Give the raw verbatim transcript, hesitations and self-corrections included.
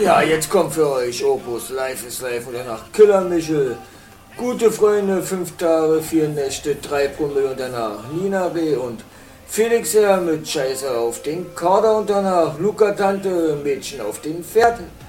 Ja, jetzt kommt für euch Opus, Life is Life und danach Killer Michel. Gute Freunde, fünf Tage, vier Nächte, drei Promille und danach Nina B. und Felix R. mit Scheiße auf den Kader und danach Luca Tante, Mädchen auf den Pferden.